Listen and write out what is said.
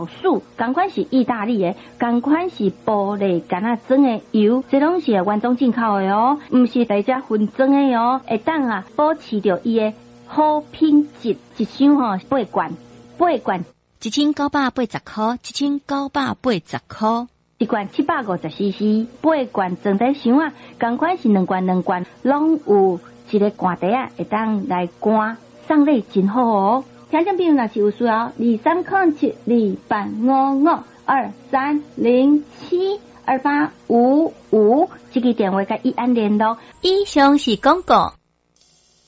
老鼠，同款是意大利的，同款是玻璃干啊装的油，这拢是原装进口的哦，唔是大家混装的哦，会当啊保持着伊的好品质，一箱8罐 ，1980块，1980块， 一罐750cc， 8罐装在箱啊，同款是2罐，拢有一个罐底啊，会当来灌，送礼真好哦。听众朋友若是有需要，2307285523072855，这个电话甲伊安联络。 以上是广告。